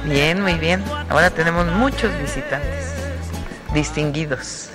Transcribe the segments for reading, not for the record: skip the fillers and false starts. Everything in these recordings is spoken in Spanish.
Bien, muy bien. Ahora tenemos muchos visitantes distinguidos.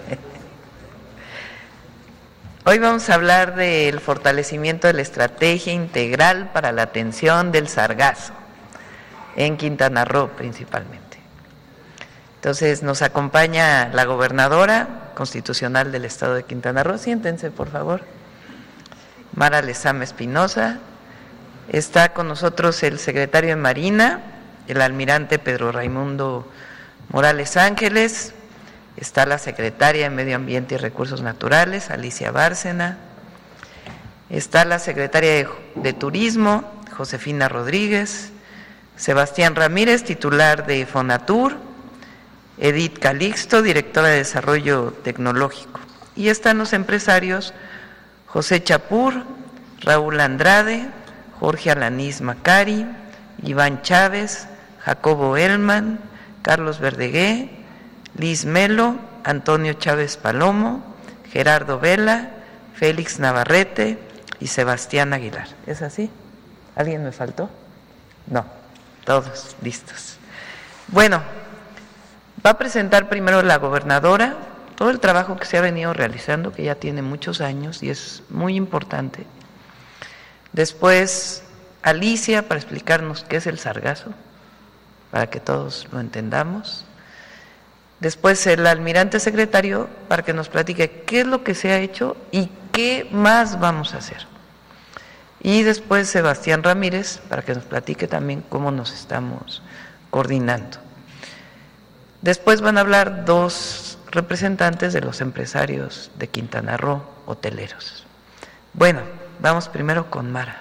Hoy vamos a hablar del fortalecimiento de la estrategia integral para la atención del sargazo, en Quintana Roo principalmente. Entonces nos acompaña la gobernadora constitucional del estado de Quintana Roo. Siéntense, por favor. Mara Lezama Espinosa. Está con nosotros el secretario de Marina, el almirante Pedro Raimundo Morales Ángeles. Está la secretaria de Medio Ambiente y Recursos Naturales, Alicia Bárcena. Está la secretaria de Turismo, Josefina Rodríguez. Sebastián Ramírez, titular de Fonatur. Edith Calixto, directora de Desarrollo Tecnológico. Y están los empresarios José Chapur, Raúl Andrade, Jorge Alanís Macari, Iván Chávez, Jacobo Elman, Carlos Verdegué, Liz Melo, Antonio Chávez Palomo, Gerardo Vela, Félix Navarrete y Sebastián Aguilar. ¿Es así? ¿Alguien me faltó? No, todos listos. Bueno, va a presentar primero la gobernadora todo el trabajo que se ha venido realizando, que ya tiene muchos años y es muy importante. Después Alicia para explicarnos qué es el sargazo, para que todos lo entendamos. Después el almirante secretario para que nos platique qué es lo que se ha hecho y qué más vamos a hacer. Y después Sebastián Ramírez para que nos platique también cómo nos estamos coordinando. Después van a hablar dos representantes de los empresarios de Quintana Roo, hoteleros. Bueno, vamos primero con Mara.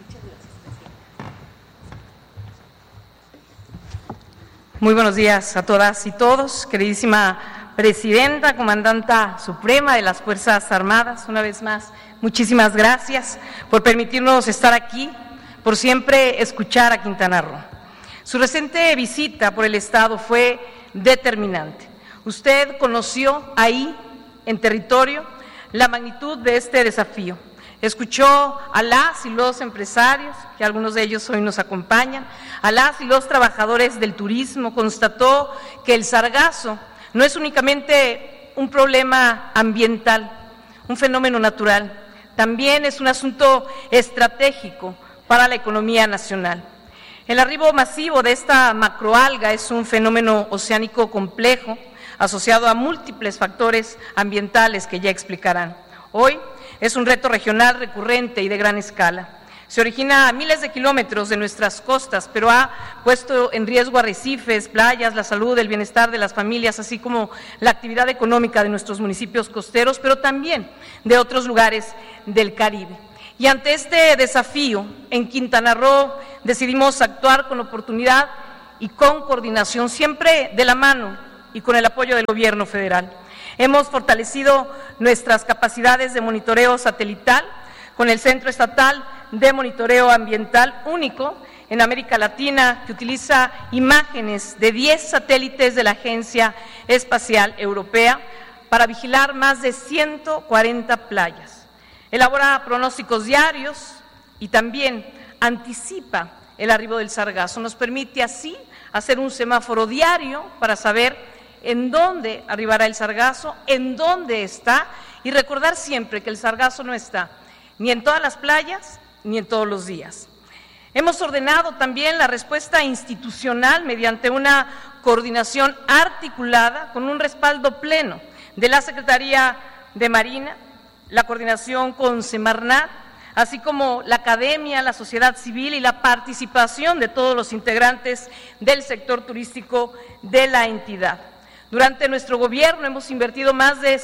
Muy buenos días a todas y todos, queridísima Presidenta, Comandanta Suprema de las Fuerzas Armadas. Una vez más, muchísimas gracias por permitirnos estar aquí, por siempre escuchar a Quintana Roo. Su reciente visita por el Estado fue determinante. Usted conoció ahí, en territorio, la magnitud de este desafío. Escuchó a las y los empresarios, que algunos de ellos hoy nos acompañan, a las y los trabajadores del turismo, constató que el sargazo no es únicamente un problema ambiental, un fenómeno natural, también es un asunto estratégico para la economía nacional. El arribo masivo de esta macroalga es un fenómeno oceánico complejo, asociado a múltiples factores ambientales que ya explicarán. Hoy es un reto regional recurrente y de gran escala. Se origina a miles de kilómetros de nuestras costas, pero ha puesto en riesgo arrecifes, playas, la salud, el bienestar de las familias, así como la actividad económica de nuestros municipios costeros, pero también de otros lugares del Caribe. Y ante este desafío, en Quintana Roo decidimos actuar con oportunidad y con coordinación, siempre de la mano y con el apoyo del Gobierno federal. Hemos fortalecido nuestras capacidades de monitoreo satelital con el Centro Estatal de Monitoreo Ambiental, único en América Latina, que utiliza imágenes de 10 satélites de la Agencia Espacial Europea para vigilar más de 140 playas. Elabora pronósticos diarios y también anticipa el arribo del sargazo. Nos permite así hacer un semáforo diario para saber en dónde arribará el sargazo, en dónde está, y recordar siempre que el sargazo no está ni en todas las playas ni en todos los días. Hemos ordenado también la respuesta institucional mediante una coordinación articulada con un respaldo pleno de la Secretaría de Marina, la coordinación con Semarnat, así como la academia, la sociedad civil y la participación de todos los integrantes del sector turístico de la entidad. Durante nuestro gobierno hemos invertido más de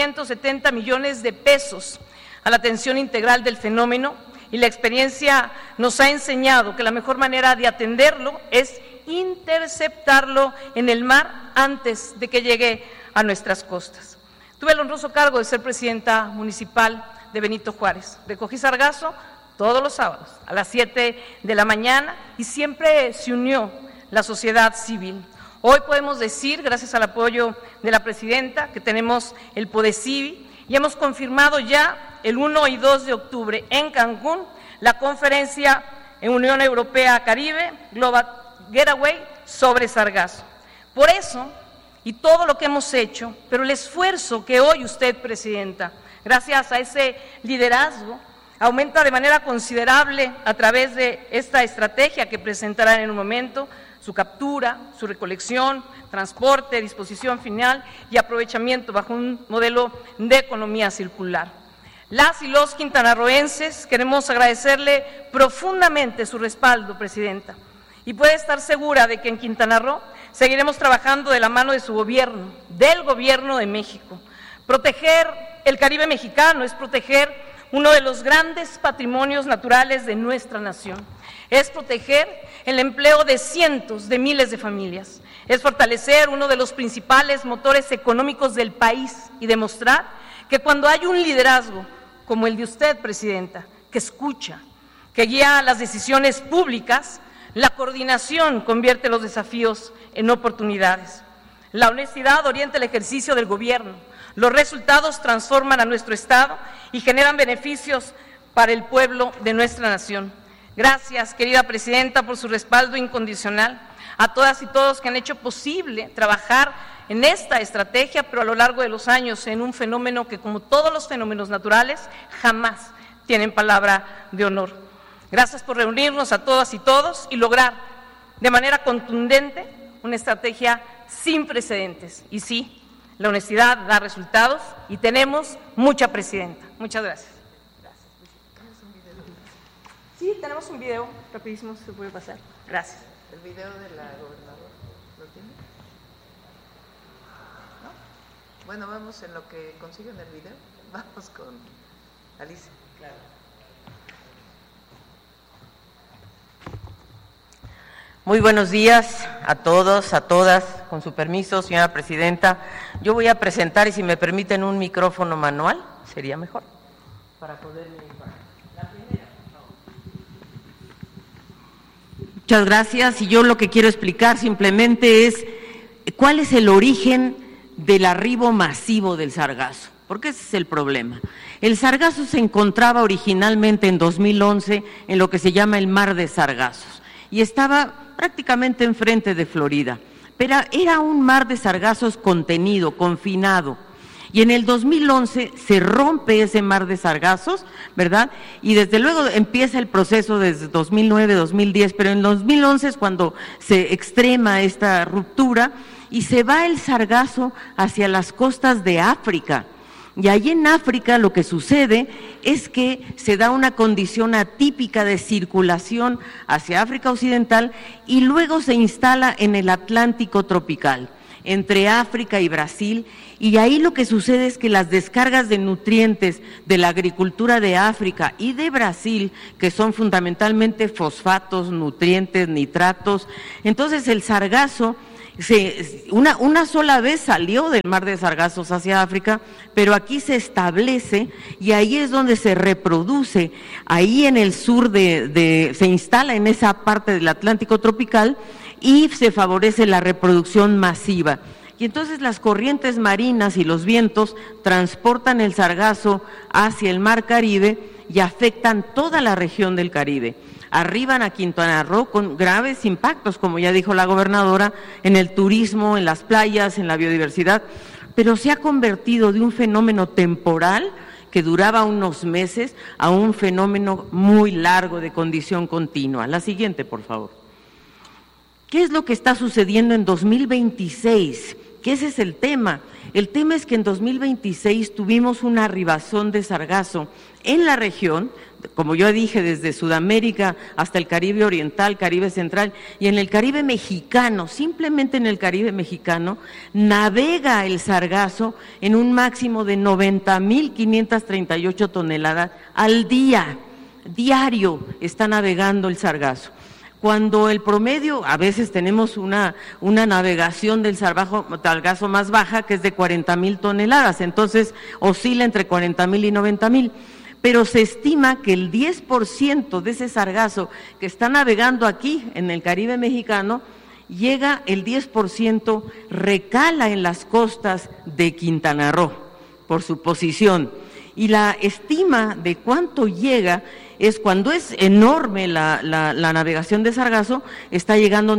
770 millones de pesos a la atención integral del fenómeno y la experiencia nos ha enseñado que la mejor manera de atenderlo es interceptarlo en el mar antes de que llegue a nuestras costas. Tuve el honroso cargo de ser presidenta municipal de Benito Juárez. Recogí sargazo todos los sábados a las 7 de la mañana y siempre se unió la sociedad civil. Hoy podemos decir, gracias al apoyo de la Presidenta, que tenemos el PODECIVI y hemos confirmado ya el 1 y 2 de octubre en Cancún la conferencia en Unión Europea-Caribe, Global Getaway sobre sargazo. Por eso, y todo lo que hemos hecho, pero el esfuerzo que hoy usted, Presidenta, gracias a ese liderazgo, aumenta de manera considerable a través de esta estrategia que presentarán en un momento, su captura, su recolección, transporte, disposición final y aprovechamiento bajo un modelo de economía circular. Las y los quintanarroenses queremos agradecerle profundamente su respaldo, Presidenta, y puede estar segura de que en Quintana Roo seguiremos trabajando de la mano de su gobierno, del Gobierno de México. Proteger el Caribe mexicano es proteger uno de los grandes patrimonios naturales de nuestra nación. Es proteger el empleo de cientos de miles de familias. Es fortalecer uno de los principales motores económicos del país y demostrar que cuando hay un liderazgo como el de usted, Presidenta, que escucha, que guía las decisiones públicas, la coordinación convierte los desafíos en oportunidades. La honestidad orienta el ejercicio del gobierno. Los resultados transforman a nuestro Estado y generan beneficios para el pueblo de nuestra nación. Gracias, querida Presidenta, por su respaldo incondicional, a todas y todos que han hecho posible trabajar en esta estrategia, pero a lo largo de los años en un fenómeno que, como todos los fenómenos naturales, jamás tienen palabra de honor. Gracias por reunirnos a todas y todos y lograr de manera contundente una estrategia sin precedentes. Y sí, la honestidad da resultados y tenemos mucha Presidenta. Muchas gracias. Sí, tenemos un video, rapidísimo, se puede pasar. Gracias. ¿El video de la gobernadora lo tiene? ¿No? Bueno, vamos en lo que consiguen el video. Vamos con Alicia. Claro. Muy buenos días a todos, a todas. Con su permiso, señora Presidenta, yo voy a presentar, y si me permiten, un micrófono manual, sería mejor, para poderme informar. La primera, por favor. Muchas gracias, y yo lo que quiero explicar simplemente es cuál es el origen del arribo masivo del sargazo, porque ese es el problema. El sargazo se encontraba originalmente en 2011 en lo que se llama el Mar de Sargazos, y estaba prácticamente enfrente de Florida, pero era un mar de sargazos contenido, confinado, y en el 2011 se rompe ese mar de sargazos, ¿verdad? Y desde luego empieza el proceso desde 2009, 2010, pero en 2011 es cuando se extrema esta ruptura y se va el sargazo hacia las costas de África. Y allí en África lo que sucede es que se da una condición atípica de circulación hacia África Occidental y luego se instala en el Atlántico tropical, entre África y Brasil, y ahí lo que sucede es que las descargas de nutrientes de la agricultura de África y de Brasil, que son fundamentalmente fosfatos, nutrientes, nitratos, entonces el sargazo una sola vez salió del Mar de Sargazos hacia África, pero aquí se establece y ahí es donde se reproduce, ahí en el sur se instala en esa parte del Atlántico tropical y se favorece la reproducción masiva. Y entonces las corrientes marinas y los vientos transportan el sargazo hacia el Mar Caribe y afectan toda la región del Caribe. Arriban a Quintana Roo con graves impactos, como ya dijo la gobernadora, en el turismo, en las playas, en la biodiversidad, pero se ha convertido de un fenómeno temporal que duraba unos meses a un fenómeno muy largo de condición continua. La siguiente, por favor. ¿Qué es lo que está sucediendo en 2026? Que ese es el tema. El tema es que en 2026 tuvimos una arribazón de sargazo en la región, como yo dije, desde Sudamérica hasta el Caribe Oriental, Caribe Central, y en el Caribe Mexicano, simplemente en el Caribe Mexicano, navega el sargazo en un máximo de 90.538 toneladas al día. Diario está navegando el sargazo. Cuando el promedio, a veces tenemos una navegación del sargazo más baja, que es de 40.000 toneladas, entonces oscila entre 40.000 y 90.000. Pero se estima que el 10% de ese sargazo que está navegando aquí en el Caribe mexicano, llega el 10%, recala en las costas de Quintana Roo, por su posición. Y la estima de cuánto llega es cuando es enorme la navegación de sargazo, está llegando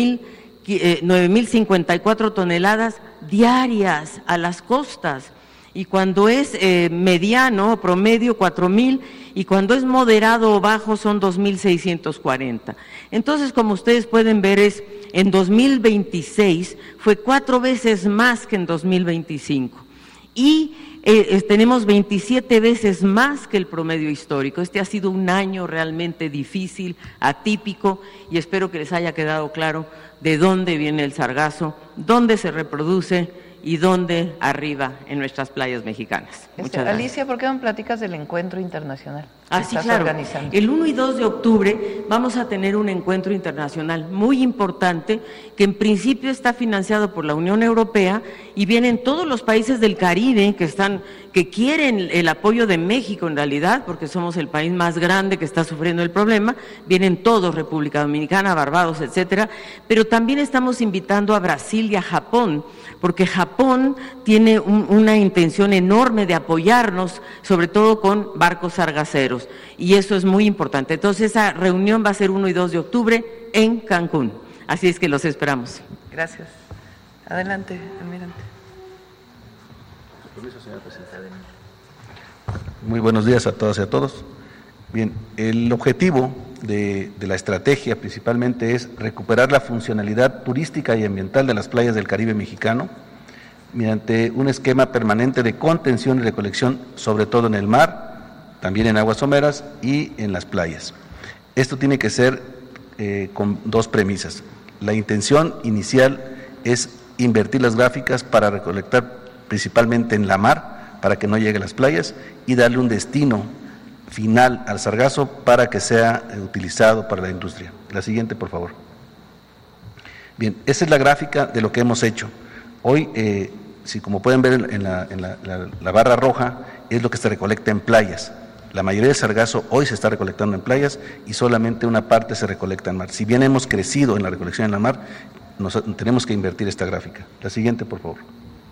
9.054 toneladas diarias a las costas, y cuando es mediano, promedio, 4.000, y cuando es moderado o bajo son 2.640. Entonces, como ustedes pueden ver, en 2026 fue 4 veces más que en 2025, y tenemos 27 veces más que el promedio histórico. Este ha sido un año realmente difícil, atípico, y espero que les haya quedado claro de dónde viene el sargazo, dónde se reproduce y dónde arriba en nuestras playas mexicanas. Muchas gracias. Alicia, ¿por qué no platicas del encuentro internacional que sí, estás claro. organizando? El 1 y 2 de octubre vamos a tener un encuentro internacional muy importante que en principio está financiado por la Unión Europea, y vienen todos los países del Caribe que quieren el apoyo de México en realidad, porque somos el país más grande que está sufriendo el problema. Vienen todos, República Dominicana, Barbados, etcétera, pero también estamos invitando a Brasil y a Japón, porque Japón tiene una intención enorme de apoyarnos, sobre todo con barcos sargaceros, y eso es muy importante. Entonces, esa reunión va a ser 1 y 2 de octubre en Cancún, así es que los esperamos. Gracias. Adelante, almirante. Permiso, señora presidenta. Muy buenos días a todas y a todos. Bien, el objetivo de la estrategia principalmente es recuperar la funcionalidad turística y ambiental de las playas del Caribe mexicano mediante un esquema permanente de contención y recolección, sobre todo en el mar, también en aguas someras y en las playas. Esto tiene que ser con 2 premisas. La intención inicial es invertir las gráficas para recolectar principalmente en la mar, para que no llegue a las playas, y darle un destino final al sargazo para que sea utilizado para la industria. La siguiente, por favor. Bien, esa es la gráfica de lo que hemos hecho. Hoy, si como pueden ver en la barra roja, es lo que se recolecta en playas. La mayoría del sargazo hoy se está recolectando en playas y solamente una parte se recolecta en mar. Si bien hemos crecido en la recolección en la mar, tenemos que invertir esta gráfica. La siguiente, por favor.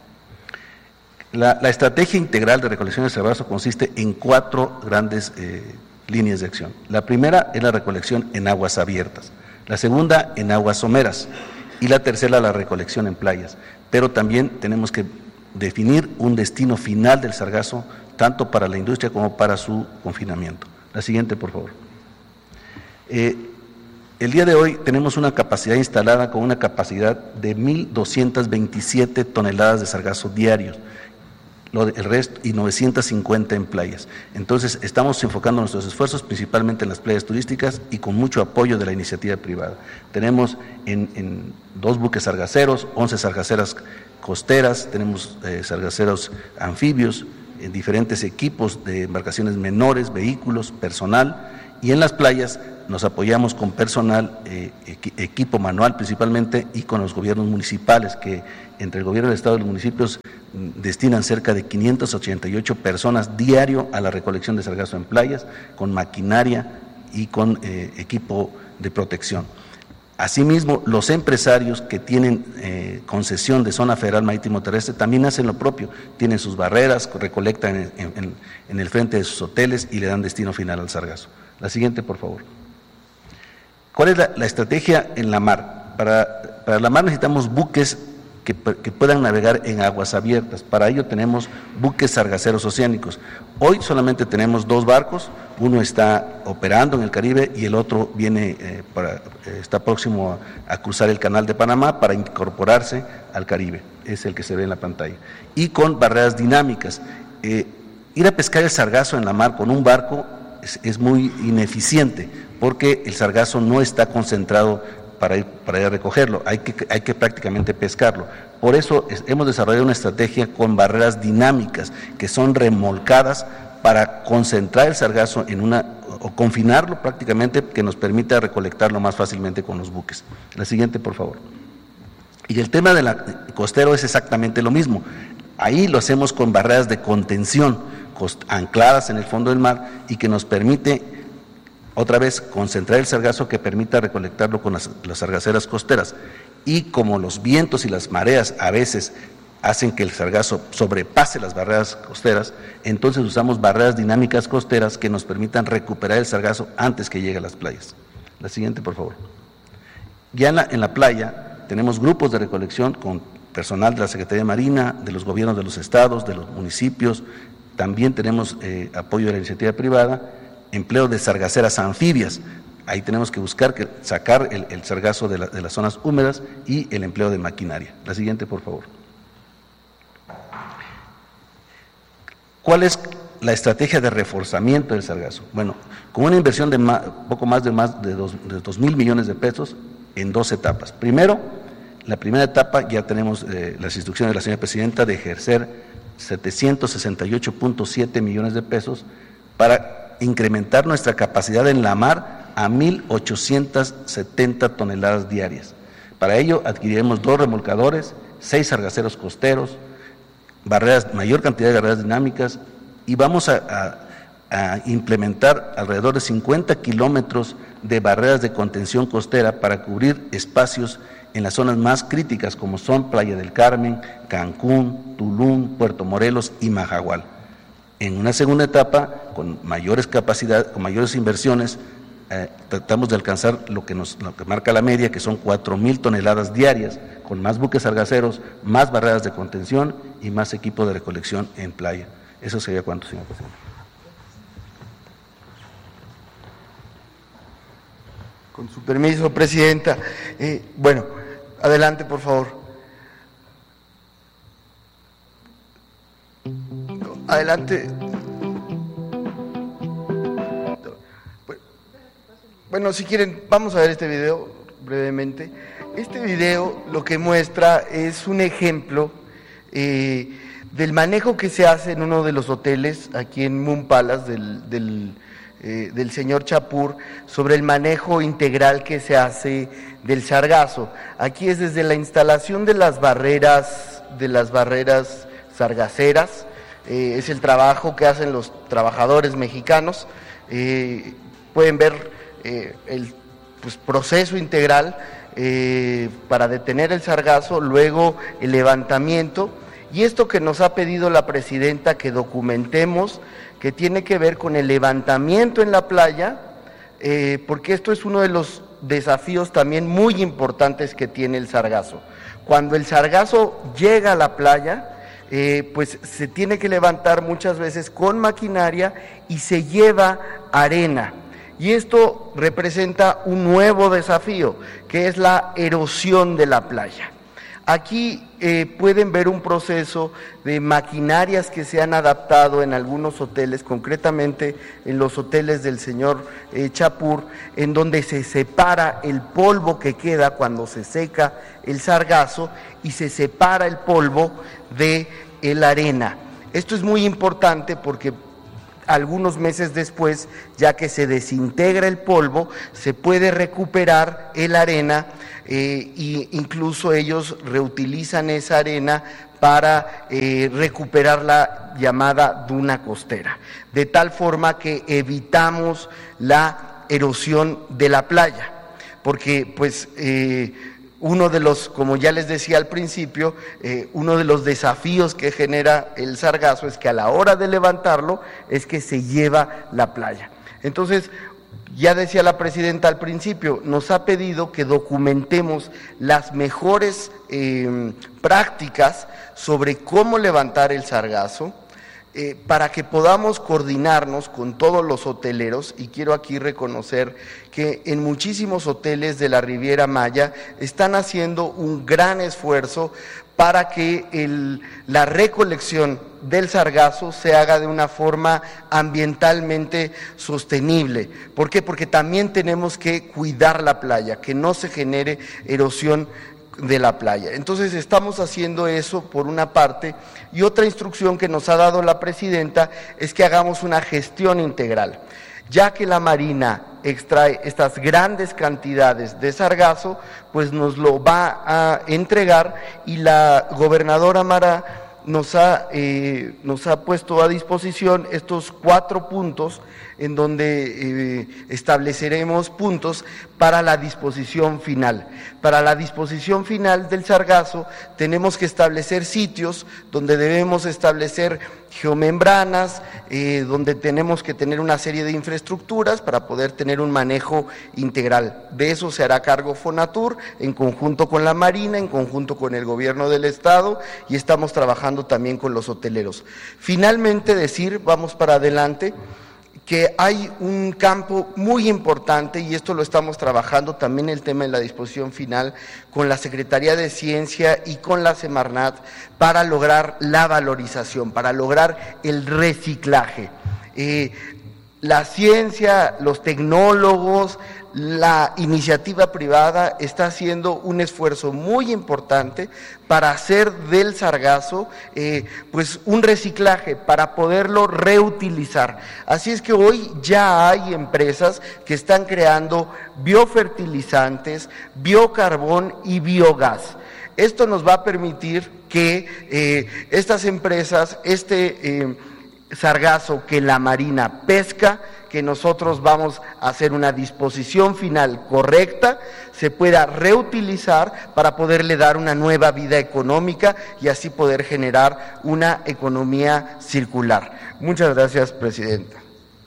La estrategia integral de recolección de sargazo consiste en 4 grandes líneas de acción. La primera es la recolección en aguas abiertas, la segunda en aguas someras y la tercera la recolección en playas. Pero también tenemos que definir un destino final del sargazo, tanto para la industria como para su confinamiento. La siguiente, por favor. El día de hoy tenemos una capacidad instalada con una capacidad de 1.227 toneladas de sargazo diarios, el resto, y 950 en playas. Entonces, estamos enfocando nuestros esfuerzos principalmente en las playas turísticas y con mucho apoyo de la iniciativa privada. Tenemos en 2 buques sargaceros, 11 sargaceras costeras, tenemos sargaceros anfibios, en diferentes equipos de embarcaciones menores, vehículos, personal, y en las playas nos apoyamos con personal, equipo manual principalmente, y con los gobiernos municipales, que entre el gobierno del Estado y los municipios destinan cerca de 588 personas diario a la recolección de sargazo en playas, con maquinaria y con equipo de protección. Asimismo, los empresarios que tienen concesión de zona federal marítimo terrestre también hacen lo propio, tienen sus barreras, recolectan en el frente de sus hoteles y le dan destino final al sargazo. La siguiente, por favor. ¿Cuál es la estrategia en la mar? Para la mar necesitamos buques que puedan navegar en aguas abiertas. Para ello tenemos buques sargaceros oceánicos. Hoy solamente tenemos 2 barcos, uno está operando en el Caribe y el otro está próximo a cruzar el Canal de Panamá para incorporarse al Caribe, es el que se ve en la pantalla. Y con barreras dinámicas. Ir a pescar el sargazo en la mar con un barco es muy ineficiente, porque el sargazo no está concentrado para ir a recogerlo, hay que prácticamente pescarlo. Por eso hemos desarrollado una estrategia con barreras dinámicas que son remolcadas para concentrar el sargazo o confinarlo prácticamente, que nos permita recolectarlo más fácilmente con los buques. La siguiente, por favor. Y el tema del costero es exactamente lo mismo. Ahí lo hacemos con barreras de contención ancladas en el fondo del mar y que nos permite otra vez concentrar el sargazo, que permita recolectarlo con las sargaceras costeras. Y como los vientos y las mareas a veces hacen que el sargazo sobrepase las barreras costeras, entonces usamos barreras dinámicas costeras que nos permitan recuperar el sargazo antes que llegue a las playas. La siguiente, por favor. Ya en la playa tenemos grupos de recolección con personal de la Secretaría de Marina, de los gobiernos de los estados, de los municipios. También tenemos apoyo de la iniciativa privada, empleo de sargaceras anfibias. Ahí tenemos que buscar sacar el sargazo de las zonas húmedas y el empleo de maquinaria. La siguiente, por favor. ¿Cuál es la estrategia de reforzamiento del sargazo? Bueno, con una inversión de poco más de 2,000 millones de pesos en 2 etapas. Primero, la primera etapa ya tenemos las instrucciones de la señora presidenta de ejercer 768.7 millones de pesos para incrementar nuestra capacidad en la mar a 1,870 toneladas diarias. Para ello adquiriremos 2 remolcadores, 6 sargaceros costeros, mayor cantidad de barreras dinámicas, y vamos a implementar alrededor de 50 kilómetros de barreras de contención costera para cubrir espacios en las zonas más críticas como son Playa del Carmen, Cancún, Tulum, Puerto Morelos y Majagual. En una segunda etapa, con mayores capacidades, con mayores inversiones, tratamos de alcanzar lo que marca la media, que son 4,000 toneladas diarias, con más buques sargaceros, más barreras de contención y más equipo de recolección en playa. ¿Eso sería cuánto, señor presidente? Con su permiso, presidenta. Bueno, adelante, por favor. Adelante. Bueno, si quieren, vamos a ver este video brevemente. Este video lo que muestra es un ejemplo del manejo que se hace en uno de los hoteles aquí en Moon Palace del señor Chapur, sobre el manejo integral que se hace del sargazo. Aquí es desde la instalación de las barreras sargaceras, es el trabajo que hacen los trabajadores mexicanos. Pueden ver el proceso integral para detener el sargazo, luego el levantamiento, y esto que nos ha pedido la presidenta que documentemos, que tiene que ver con el levantamiento en la playa, porque esto es uno de los desafíos también muy importantes que tiene el sargazo. Cuando el sargazo llega a la playa, pues se tiene que levantar muchas veces con maquinaria y se lleva arena. Y esto representa un nuevo desafío, que es la erosión de la playa. Aquí pueden ver un proceso de maquinarias que se han adaptado en algunos hoteles, concretamente en los hoteles del señor Chapur, en donde se separa el polvo que queda cuando se seca el sargazo y se separa el polvo de la arena. Esto es muy importante porque algunos meses después, ya que se desintegra el polvo, se puede recuperar la arena, e incluso ellos reutilizan esa arena para recuperar la llamada duna costera, de tal forma que evitamos la erosión de la playa, porque pues uno de los, como ya les decía al principio, uno de los desafíos que genera el sargazo es que a la hora de levantarlo es que se lleva la playa. Entonces, ya decía la presidenta al principio, nos ha pedido que documentemos las mejores prácticas sobre cómo levantar el sargazo, para que podamos coordinarnos con todos los hoteleros, y quiero aquí reconocer que en muchísimos hoteles de la Riviera Maya están haciendo un gran esfuerzo para que la recolección del sargazo se haga de una forma ambientalmente sostenible. ¿Por qué? Porque también tenemos que cuidar la playa, que no se genere erosión de la playa. Entonces estamos haciendo eso por una parte, y otra instrucción que nos ha dado la presidenta es que hagamos una gestión integral, ya que la Marina extrae estas grandes cantidades de sargazo, pues nos lo va a entregar, y la gobernadora Mara nos ha puesto a disposición estos 4 puntos en donde estableceremos puntos para la disposición final. Para la disposición final del sargazo tenemos que establecer sitios donde debemos establecer geomembranas, donde tenemos que tener una serie de infraestructuras para poder tener un manejo integral. De eso se hará cargo Fonatur en conjunto con la Marina, en conjunto con el gobierno del Estado, y estamos trabajando también con los hoteleros. Finalmente decir, vamos para adelante, que hay un campo muy importante, y esto lo estamos trabajando también el tema de la disposición final con la Secretaría de Ciencia y con la Semarnat para lograr la valorización, para lograr el reciclaje. La ciencia, los tecnólogos, la iniciativa privada está haciendo un esfuerzo muy importante para hacer del sargazo pues un reciclaje, para poderlo reutilizar. Así es que hoy ya hay empresas que están creando biofertilizantes, biocarbón y biogás. Esto nos va a permitir que estas empresas, sargazo que la Marina pesca, que nosotros vamos a hacer una disposición final correcta, se pueda reutilizar para poderle dar una nueva vida económica y así poder generar una economía circular. Muchas gracias, Presidenta.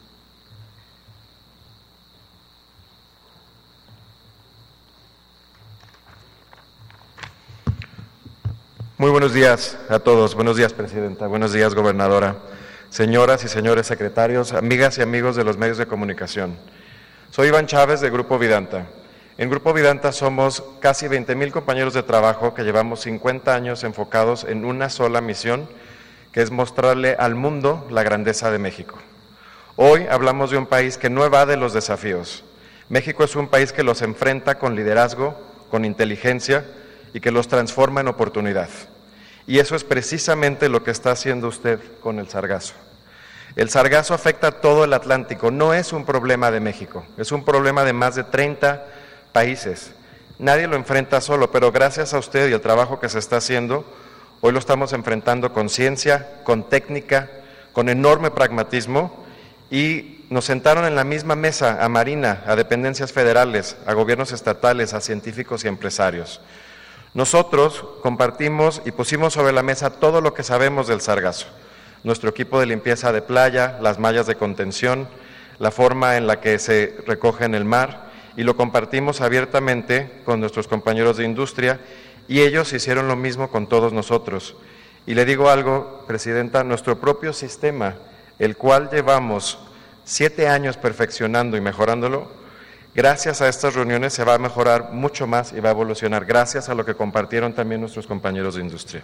Muy buenos días a todos. Buenos días, Presidenta. Buenos días, Gobernadora. Señoras y señores secretarios, amigas y amigos de los medios de comunicación. Soy Iván Chávez de Grupo Vidanta. En Grupo Vidanta somos casi 20,000 compañeros de trabajo que llevamos 50 años enfocados en una sola misión, que es mostrarle al mundo la grandeza de México. Hoy hablamos de un país que no evade los desafíos. México es un país que los enfrenta con liderazgo, con inteligencia y que los transforma en oportunidad. Y eso es precisamente lo que está haciendo usted con el sargazo. El sargazo afecta a todo el Atlántico, no es un problema de México, es un problema de más de 30 países. Nadie lo enfrenta solo, pero gracias a usted y el trabajo que se está haciendo, hoy lo estamos enfrentando con ciencia, con técnica, con enorme pragmatismo, y nos sentaron en la misma mesa a Marina, a dependencias federales, a gobiernos estatales, a científicos y empresarios. Nosotros compartimos y pusimos sobre la mesa todo lo que sabemos del sargazo. Nuestro equipo de limpieza de playa, las mallas de contención, la forma en la que se recoge en el mar, y lo compartimos abiertamente con nuestros compañeros de industria, y ellos hicieron lo mismo con todos nosotros. Y le digo algo, Presidenta, nuestro propio sistema, el cual llevamos 7 años perfeccionando y mejorándolo, gracias a estas reuniones se va a mejorar mucho más y va a evolucionar, gracias a lo que compartieron también nuestros compañeros de industria.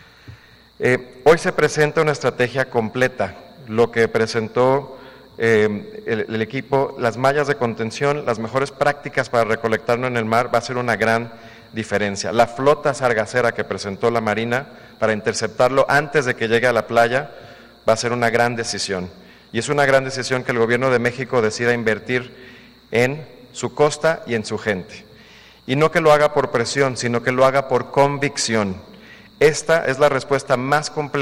Hoy se presenta una estrategia completa, lo que presentó el equipo, las mallas de contención, las mejores prácticas para recolectarlo en el mar, va a ser una gran diferencia. La flota sargacera que presentó la Marina para interceptarlo antes de que llegue a la playa va a ser una gran decisión. Y es una gran decisión que el Gobierno de México decida invertir en su costa y en su gente. Y no que lo haga por presión, sino que lo haga por convicción. Esta es la respuesta más completa